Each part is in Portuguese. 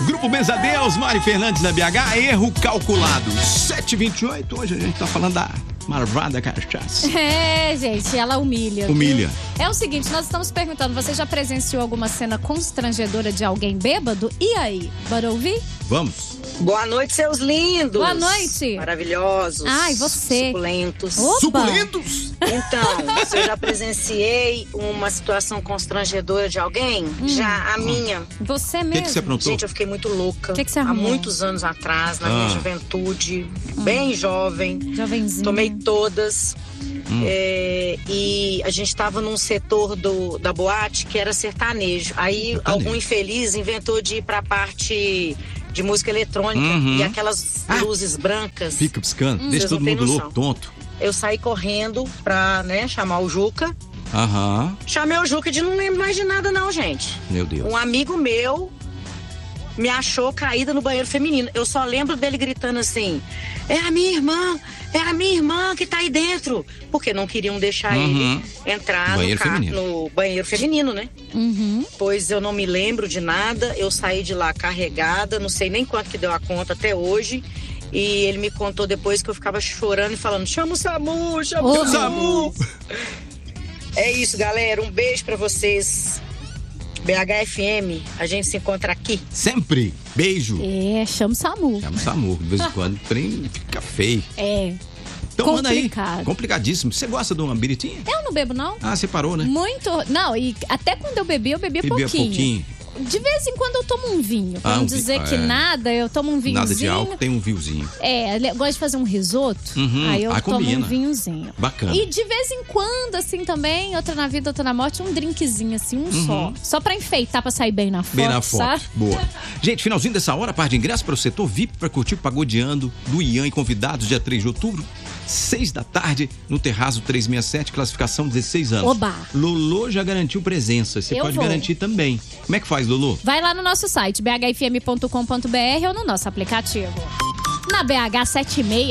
Grupo Benzadeus, Mari Fernandes da BH, erro calculado. 7h28, hoje a gente tá falando da marvada cachaça. Gente, ela humilha. Humilha. Viu? É o seguinte, nós estamos perguntando, você já presenciou alguma cena constrangedora de alguém bêbado? E aí, bora ouvir? Vamos. Boa noite, seus lindos. Boa noite. Maravilhosos. Ai, você. Suculentos. Opa. Suculentos? Então, se eu já presenciei uma situação constrangedora de alguém, já a minha. Você O mesmo? que você aprontou? Gente, eu fiquei muito louca. O que você há arrumou? muitos anos atrás, na minha juventude, bem jovem. Jovenzinho. Tomei todas. E a gente estava num setor da boate que era sertanejo. Aí algum infeliz inventou de ir pra parte de música eletrônica e aquelas luzes brancas. Fica piscando, deixa Vocês não todo têm mundo noção. louco, tonto. Eu saí correndo pra, chamar o Juca. Aham. Chamei o Juca e não lembro mais de nada não, gente. Meu Deus. Um amigo meu me achou caída no banheiro feminino. Eu só lembro dele gritando assim: é a minha irmã que tá aí dentro. Porque não queriam deixar ele entrar no banheiro feminino, né? Pois eu não me lembro de nada. Eu saí de lá carregada, não sei nem quanto que deu a conta até hoje. E ele me contou depois que eu ficava chorando e falando: chama o SAMU, chama o SAMU. É isso, galera. Um beijo pra vocês. BHFM, a gente se encontra aqui. Sempre. Beijo. Chama o SAMU. Chama o SAMU. De vez em quando o trem fica feio. Então manda aí. Complicadíssimo. Você gosta de uma biritinha? Eu não bebo, não. Ah, você parou, né? Muito. Não, e até quando eu bebia pouquinho. De vez em quando eu tomo um vinho. Pra não dizer que nada, eu tomo um vinhozinho. Nada de álcool, tem um vinhozinho. Eu gosto de fazer um risoto. Aí eu tomo combina. um vinhozinho. Bacana. E de vez em quando, assim, também, outra na vida, outra na morte, um drinkzinho, assim, só. Só pra enfeitar, pra sair bem na foto, Bem na foto, sabe? boa. Gente, finalzinho dessa hora, par de ingresso para o setor VIP para curtir o Pagodeando do Ian e convidados, dia 3 de outubro, 6 da tarde, no Terraço 367, classificação 16 anos. Oba! Lolo já garantiu presença, você pode garantir também. Como é que faz, Lolo? Vai lá no nosso site, bhfm.com.br ou no nosso aplicativo. Na BH 76.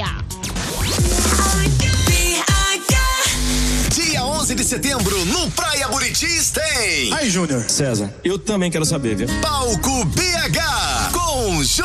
Dia 11 de setembro, no Praia Buritis tem... Aí, Júnior. César, eu também quero saber, viu? Palco BH, com